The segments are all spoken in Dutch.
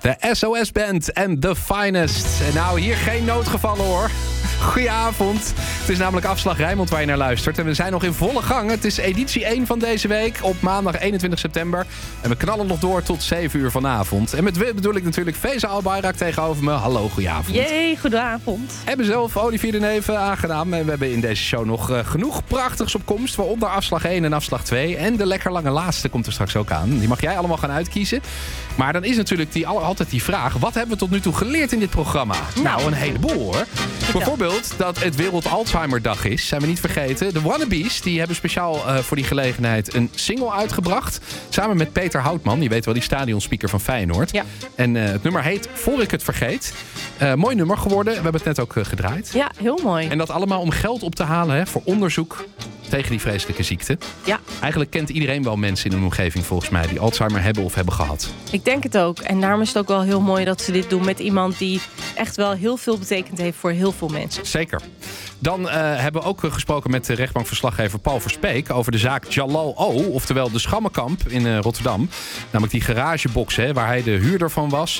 De SOS Band en The Finest. En nou, hier geen noodgevallen hoor. Goedenavond. Het is namelijk Afslag Rijnmond waar je naar luistert. En we zijn nog in volle gang. Het is editie 1 van deze week op maandag 21 september. En we knallen nog door tot 7 uur vanavond. En met we bedoel ik natuurlijk Feza Albayrak tegenover me. Hallo, goedenavond. Jee, goedenavond. En mezelf, Olivier de Neven, aangenaam. En we hebben in deze show nog genoeg prachtigs op komst. Waaronder Afslag 1 en Afslag 2. En de lekker lange laatste komt er straks ook aan. Die mag jij allemaal gaan uitkiezen. Maar dan is natuurlijk altijd die vraag. Wat hebben we tot nu toe geleerd in dit programma? Nou, een heleboel hoor. Bijvoorbeeld dat het Wereld Alzheimerdag is. Zijn we niet vergeten. De Wannabes die hebben speciaal voor die gelegenheid een single uitgebracht. Samen met Peter Houtman. Je weet wel, die stadionspeaker van Feyenoord. Ja. En het nummer heet Voor ik het vergeet. Mooi nummer geworden. We hebben het net ook gedraaid. Ja, heel mooi. En dat allemaal om geld op te halen voor onderzoek tegen die vreselijke ziekte. Ja. Eigenlijk kent iedereen wel mensen in een omgeving volgens mij die Alzheimer hebben of hebben gehad. Ik denk het ook. En daarom is het ook wel heel mooi dat ze dit doen met iemand die echt wel heel veel betekend heeft voor heel veel mensen. Zeker. Dan hebben we ook gesproken met de rechtbankverslaggever Paul Verspeek over de zaak Jalal O, oftewel de Schammenkamp in Rotterdam. Namelijk die garagebox waar hij de huurder van was.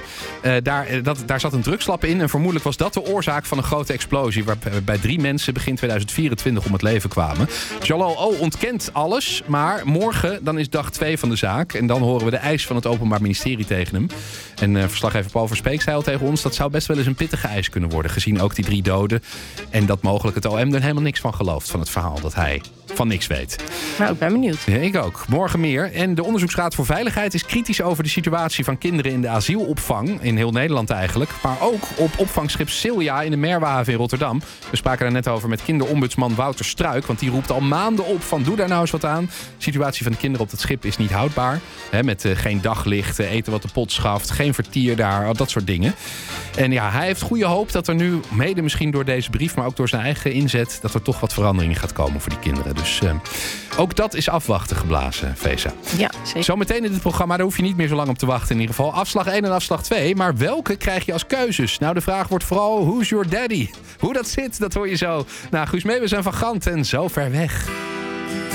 Daar zat een drugslab in en vermoedelijk was dat de oorzaak van een grote explosie waarbij 3 mensen begin 2024 om het leven kwamen. Jalal O ontkent alles, maar morgen dan is dag 2 van de zaak. En dan horen we de eis van het Openbaar Ministerie tegen hem. En verslaggever Paul Verspeek zei al tegen ons, dat zou best wel eens een pittige eis kunnen worden, gezien ook die 3 doden. En dat mogelijk het OM er helemaal niks van gelooft van het verhaal dat hij van niks weet. Nou, ik ben benieuwd. Ja, ik ook. Morgen meer. En de Onderzoeksraad voor Veiligheid is kritisch over de situatie van kinderen in de asielopvang. In heel Nederland eigenlijk. Maar ook op opvangschip Silja in de Merwehaven in Rotterdam. We spraken daar net over met kinderombudsman Wouter Struik. Want die roept al maanden op van doe daar nou eens wat aan. De situatie van de kinderen op het schip is niet houdbaar. Met geen daglicht, eten wat de pot schaft, geen vertier daar, dat soort dingen. En ja, hij heeft goede hoop dat er nu, mede misschien door deze brief, maar ook door zijn eigen inzet, dat er toch wat verandering gaat komen voor die kinderen. Dus ook dat is afwachten geblazen, Feza. Ja, zeker. Zometeen in dit programma, daar hoef je niet meer zo lang op te wachten in ieder geval. Afslag 1 en afslag 2, maar welke krijg je als keuzes? Nou, de vraag wordt vooral, who's your daddy? Hoe dat zit, dat hoor je zo. Nou, Guus Meeuwis en Van Gant en Zo Ver Weg.